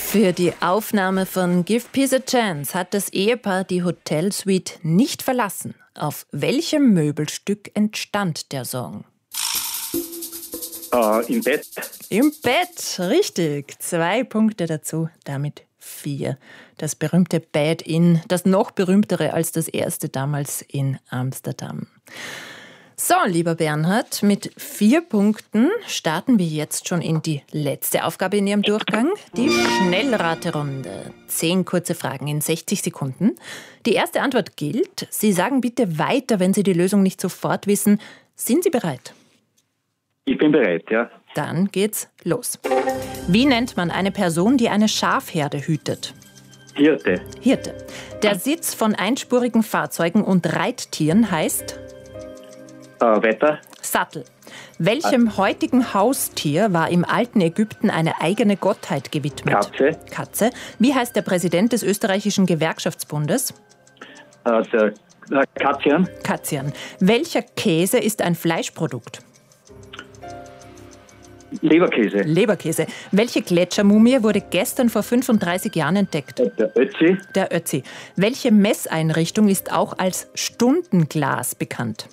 Für die Aufnahme von Give Peace a Chance hat das Ehepaar die Hotelsuite nicht verlassen. Auf welchem Möbelstück entstand der Song? Im Bett. Im Bett, richtig. 2 Punkte dazu, damit 4. Das berühmte Bed Inn, das noch berühmtere als das erste damals in Amsterdam. So, lieber Bernhard, mit 4 Punkten starten wir jetzt schon in die letzte Aufgabe in Ihrem Durchgang, die Schnellraterunde. 10 kurze Fragen in 60 Sekunden. Die erste Antwort gilt. Sie sagen bitte weiter, wenn Sie die Lösung nicht sofort wissen. Sind Sie bereit? Ich bin bereit, ja. Dann geht's los. Wie nennt man eine Person, die eine Schafherde hütet? Hirte. Hirte. Der Sitz von einspurigen Fahrzeugen und Reittieren heißt? Wetter. Sattel. Welchem heutigen Haustier war im alten Ägypten eine eigene Gottheit gewidmet? Katze. Katze. Wie heißt der Präsident des österreichischen Gewerkschaftsbundes? Der Katzian. Katzian. Welcher Käse ist ein Fleischprodukt? Leberkäse. Leberkäse. Welche Gletschermumie wurde gestern vor 35 Jahren entdeckt? Der Ötzi. Der Ötzi. Welche Messeinrichtung ist auch als Stundenglas bekannt?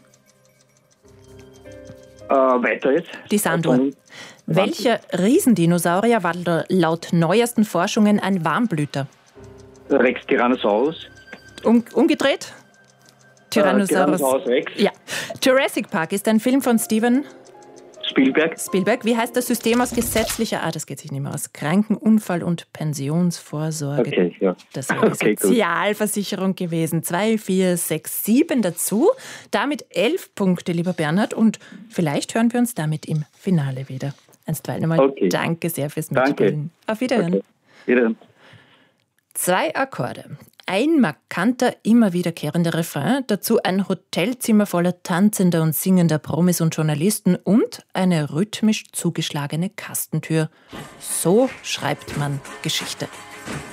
Weiter jetzt. Die Sanduhr. Welcher Riesendinosaurier war laut neuesten Forschungen ein Warmblüter? Rex Tyrannosaurus. Umgedreht? Tyrannosaurus. Tyrannosaurus Rex. Ja. Jurassic Park ist ein Film von Steven Spielberg. Wie heißt das System aus gesetzlicher, das geht sich nicht mehr aus, Krankenunfall- und Pensionsvorsorge? Okay, ja. Das wäre die Sozialversicherung gewesen. 2, 4, 6, 7 dazu. Damit 11 Punkte, lieber Bernhard. Und vielleicht hören wir uns damit im Finale wieder. Einstweilen einmal danke sehr fürs Mitspielen. Danke. Auf Wiederhören. Okay. Wiederhören. 2 Akkorde. Ein markanter, immer wiederkehrender Refrain, dazu ein Hotelzimmer voller tanzender und singender Promis und Journalisten und eine rhythmisch zugeschlagene Kastentür. So schreibt man Geschichte.